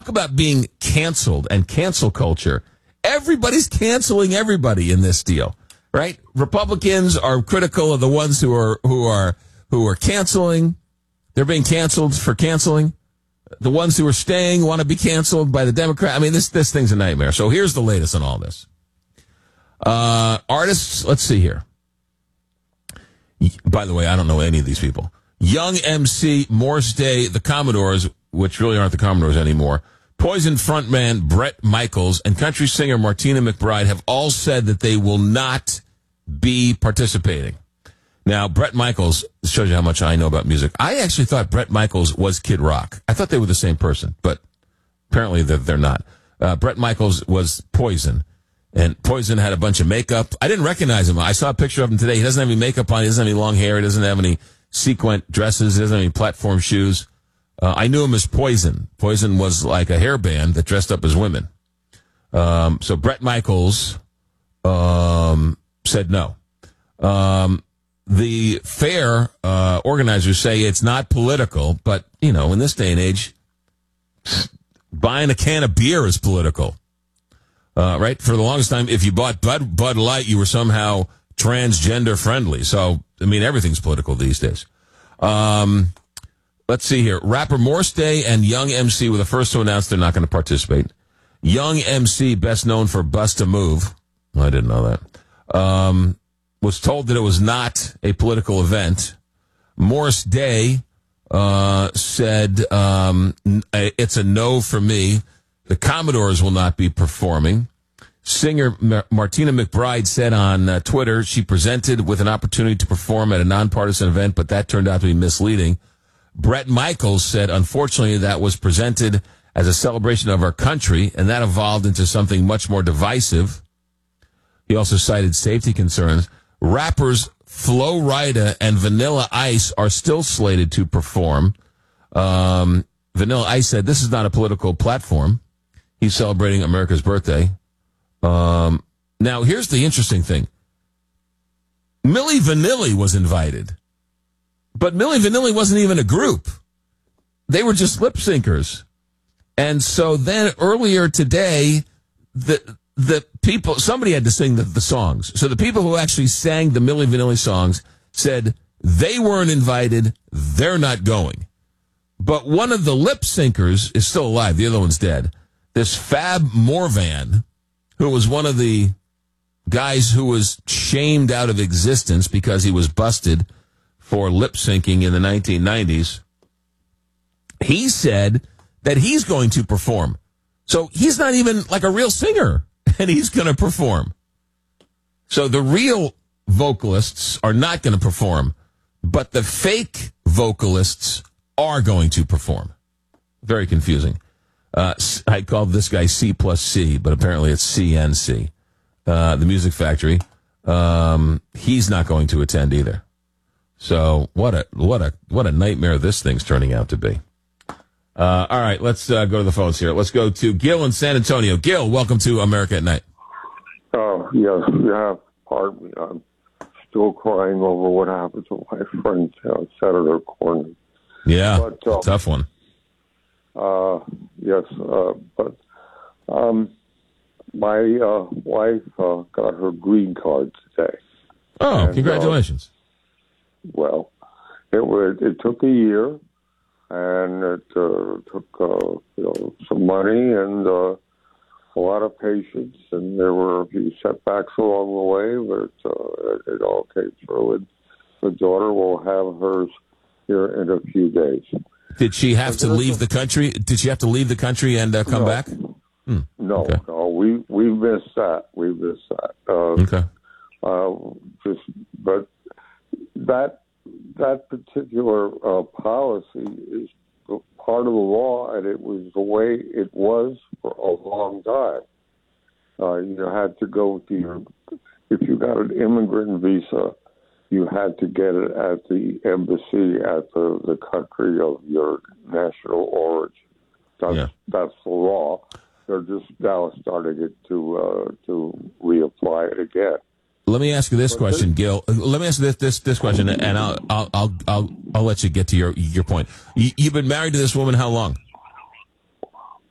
talk about being canceled and cancel culture. Everybody's canceling everybody in this deal, right? Republicans are critical of the ones who are canceling. They're being canceled for canceling. The ones who are staying want to be canceled by the Democrat. I mean, this thing's a nightmare. So here's the latest on all this. Artists, let's see here. By the way, I don't know any of these people. Young MC, Morris Day, the Commodores, which really aren't the Commodores anymore, Poison frontman Bret Michaels, and country singer Martina McBride have all said that they will not be participating. Now, Bret Michaels, this shows you how much I know about music. I actually thought Bret Michaels was Kid Rock. I thought they were the same person, but apparently they're not. Bret Michaels was Poison, and Poison had a bunch of makeup. I didn't recognize him. I saw a picture of him today. He doesn't have any makeup on. He doesn't have any long hair. He doesn't have any sequin dresses. He doesn't have any platform shoes. I knew him as Poison. Poison was like a hair band that dressed up as women. So Bret Michaels said no. The fair organizers say it's not political, but, you know, in this day and age, buying a can of beer is political. Right? For the longest time, if you bought Bud Light, you were somehow transgender friendly. So, I mean, everything's political these days. Let's see here. Rapper Morris Day and Young MC were the first to announce they're not going to participate. Young MC, best known for Bust a Move, I didn't know that, was told that it was not a political event. Morris Day said it's a no for me. The Commodores will not be performing. Singer Martina McBride said on Twitter she presented with an opportunity to perform at a nonpartisan event, but that turned out to be misleading. Bret Michaels said, unfortunately, that was presented as a celebration of our country, and that evolved into something much more divisive. He also cited safety concerns. Rappers Flo Rida and Vanilla Ice are still slated to perform. Vanilla Ice said, this is not a political platform. He's celebrating America's birthday. Now, here's the interesting thing. Milli Vanilli was invited. But Milli Vanilli wasn't even a group. They were just lip syncers. And so then earlier today, the people, somebody had to sing the songs. So the people who actually sang the Milli Vanilli songs said they weren't invited, they're not going. But one of the lip syncers is still alive, the other one's dead. This Fab Morvan, who was one of the guys who was shamed out of existence because he was busted for lip syncing in the 1990s, he said that he's going to perform. So he's not even like a real singer, and he's going to perform. So the real vocalists are not going to perform, but the fake vocalists are going to perform. Very confusing. I called this guy C plus C, but apparently it's CNC. The Music Factory. He's not going to attend either. So what a nightmare this thing's turning out to be. All right, let's go to the phones here. Let's go to Gil in San Antonio. Gil, welcome to America at Night. Yes, pardon me. I'm still crying over what happened to my friend, Senator Cornyn. Yeah, but, tough one. Yes, but my wife got her green card today. Oh, and, congratulations. Well, it took a year, and it took some money and a lot of patience, and there were a few setbacks along the way, but it all came through. And the daughter will have hers here in a few days. Did she have to leave the country? Did she have to leave the country and come back? No, okay. No, we missed that. We missed that. Okay. But that particular policy is part of the law, and it was the way it was for a long time. You had to go to if you got an immigrant visa, you had to get it at the embassy at the country of your national origin. That's the law. They're just now starting it to reapply it again. Let me ask you this question, Gil. Let me ask you this question, and I'll let you get to your point. You've been married to this woman how long?